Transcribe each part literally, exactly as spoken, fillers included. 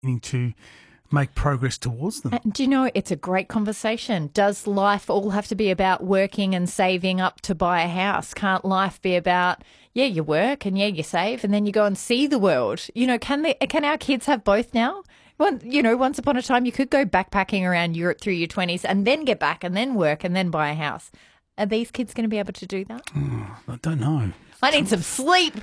to make progress towards them. And do you know, it's a great conversation. Does life all have to be about working and saving up to buy a house? Can't life be about, yeah, you work and yeah, you save and then you go and see the world? You know, can they, can our kids have both now? Well, you know, once upon a time you could go backpacking around Europe through your twenties and then get back and then work and then buy a house. Are these kids going to be able to do that? Oh, I don't know. I need some sleep.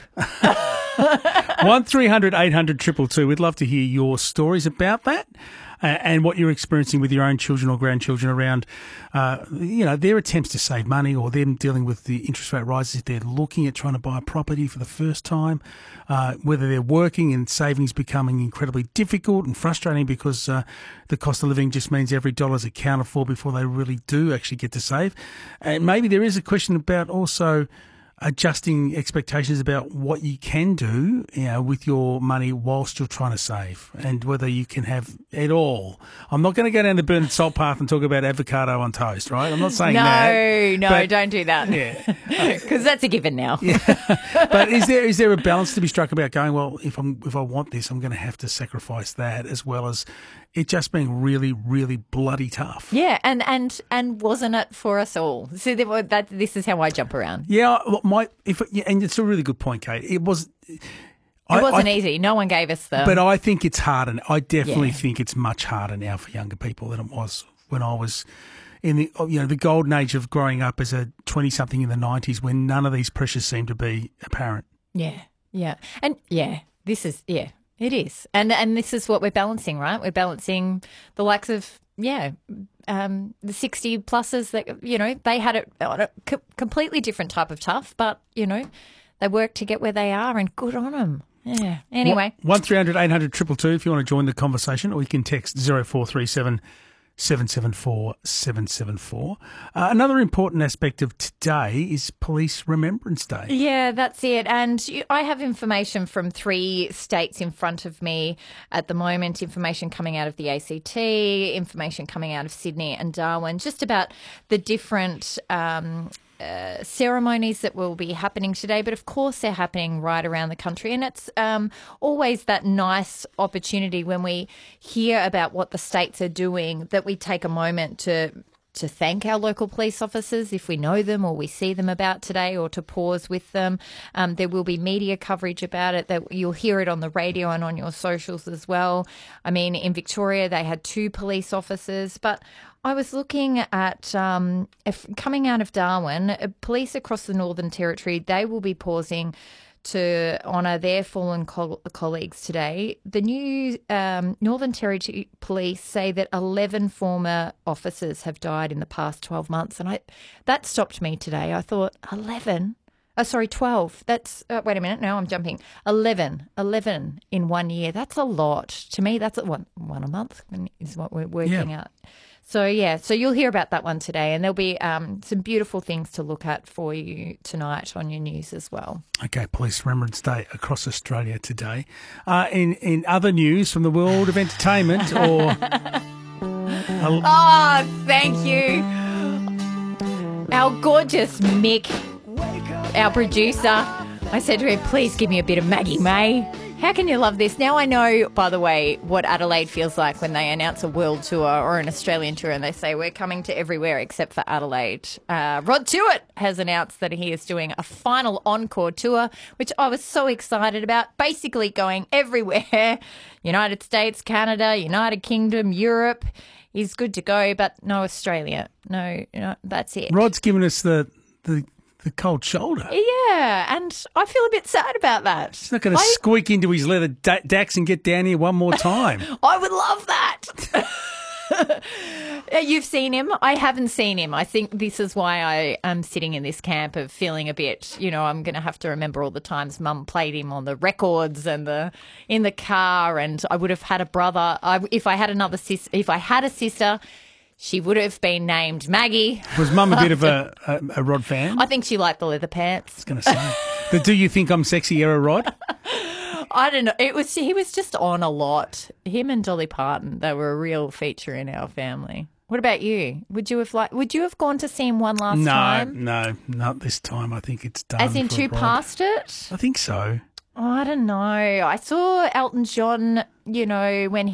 one three hundred eight hundred two two two. We'd love to hear your stories about that uh, and what you're experiencing with your own children or grandchildren around, uh, you know, their attempts to save money or them dealing with the interest rate rises if they're looking at trying to buy a property for the first time, uh, whether they're working and savings becoming incredibly difficult and frustrating because uh, the cost of living just means every dollar is accounted for before they really do actually get to save. And maybe there is a question about also adjusting expectations about what you can do, you know, with your money whilst you're trying to save and whether you can have it all. I'm not going to go down the burnt salt path and talk about avocado on toast, right? I'm not saying no, that. No, no, don't do that. Yeah. Because that's a given now. Yeah. But is there is there a balance to be struck about going, well, if I'm if I want this, I'm going to have to sacrifice that as well as it just being really, really bloody tough. Yeah, and and, and wasn't it for us all? So that, that this is how I jump around. Yeah, my if yeah, and it's a really good point, Kate. It was. It I, wasn't I, easy. No one gave us the. But I think it's harder. I definitely Yeah. think it's much harder now for younger people than it was when I was in the you know the golden age of growing up as a twenty-something in the nineties, when none of these pressures seemed to be apparent. Yeah, yeah, and yeah, this is yeah, it is, and and this is what we're balancing, right? We're balancing the likes of yeah, um, the sixty pluses that you know they had it on a co- completely different type of tough, but you know they worked to get where they are, and good on them. Yeah. Anyway, one three hundred eight hundred two two two if you want to join the conversation, or you can text zero four three seven seven seven four seven seven four. Uh, another important aspect of today is Police Remembrance Day. Yeah, that's it. And you, I have information from three states in front of me at the moment, information coming out of the A C T, information coming out of Sydney and Darwin, just about the different um Uh, ceremonies that will be happening today, but of course they're happening right around the country, and it's um, always that nice opportunity when we hear about what the states are doing that we take a moment to to thank our local police officers if we know them or we see them about today, or to pause with them. Um, there will be media coverage about it, that you'll hear it on the radio and on your socials as well. I mean, in Victoria they had two police officers, but I was looking at um, if coming out of Darwin, uh, police across the Northern Territory, they will be pausing to honour their fallen co- colleagues today. The new um, Northern Territory Police say that eleven former officers have died in the past twelve months, and I that stopped me today. I thought, eleven? Oh, sorry, twelve. That's, uh, wait a minute, no, I'm jumping. eleven. eleven in one year. That's a lot. To me, that's a, one, one a month is what we're working Yeah. out. So, yeah, so you'll hear about that one today, and there'll be um, some beautiful things to look at for you tonight on your news as well. Okay, Police Remembrance Day across Australia today. Uh, in, in other news from the world of entertainment or... Oh, thank you. Our gorgeous Mick, our producer, I said to him, please give me a bit of Maggie May. How can you love this? Now I know, by the way, what Adelaide feels like when they announce a world tour or an Australian tour and they say we're coming to everywhere except for Adelaide. Uh, Rod Stewart has announced that he is doing a final encore tour, which I was so excited about, basically going everywhere. United States, Canada, United Kingdom, Europe. He's good to go, but no Australia. No, no that's it. Rod's given us the... the The cold shoulder. Yeah, and I feel a bit sad about that. He's not going to I, squeak into his leather da- Dax and get down here one more time. I would love that. You've seen him. I haven't seen him. I think this is why I am sitting in this camp of feeling a bit, you know, I'm going to have to remember all the times Mum played him on the records and the in the car, and I would have had a brother. I, if I had another sis, if I had a sister, she would have been named Maggie. Was Mum a bit of a, a, a Rod fan? I think she liked the leather pants. I was going to say. The Do You Think I'm Sexy era Rod? I don't know. It was he was just on a lot. Him and Dolly Parton, they were a real feature in our family. What about you? Would you have like? Would you have gone to see him one last no, time? No, no, not this time. I think it's done. As in for two Rod. past it? I think so. Oh, I don't know. I saw Elton John, you know, when